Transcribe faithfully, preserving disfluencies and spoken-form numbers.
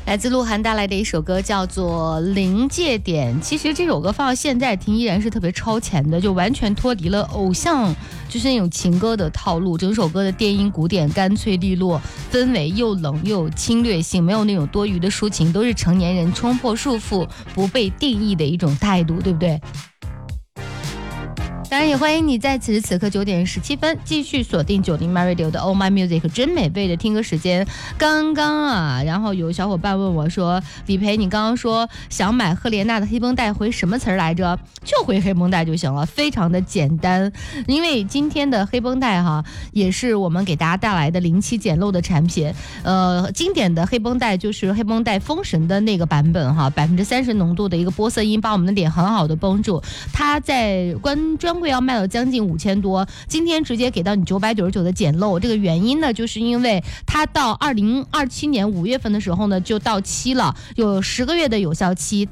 来自鹿晗带来的一首歌叫做《临界点》。其实这首歌放到现在听依然是特别超前的，就完全脱离了偶像就是那种情歌的套路。整首歌的电音鼓点干脆利落，氛围又冷又有侵略性，没有那种多余的抒情，都是成年人冲破束缚不被定义的一种态度，对不对？当然也欢迎你在此时此刻九点十七分继续锁定九零 My Radio 的 Oh My Music 真美味的听歌时间。刚刚啊，然后有小伙伴问我说，李培你刚刚说想买赫莲娜的黑绷带回什么词儿来着？就回黑绷带就行了，非常的简单。因为今天的黑绷带哈，也是我们给大家带来的零七简陋的产品。呃，经典的黑绷带就是黑绷带封神的那个版本哈，百分之三十浓度的一个玻色因，把我们的脸很好的绷住。它在关专柜要卖到将近五千多，今天直接给到你九百九十九的简陋。这个原因呢，就是因为它到二零二七年五月份的时候呢就到期了，有十个月的有效期。